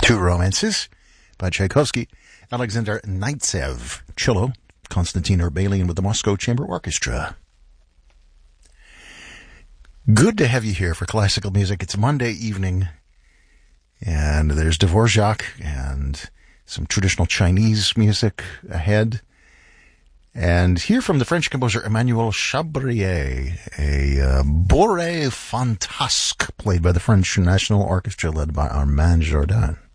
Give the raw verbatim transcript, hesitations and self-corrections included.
Two Romances by Tchaikovsky. Alexander Neintsev, cello. Konstantin Urbalian with the Moscow Chamber Orchestra. Good to have you here for classical music. It's Monday evening, and there's Dvorak and some traditional Chinese music ahead. And hear from the French composer Emmanuel Chabrier, a uh, bourrée fantasque played by the French National Orchestra led by Armand Jordan.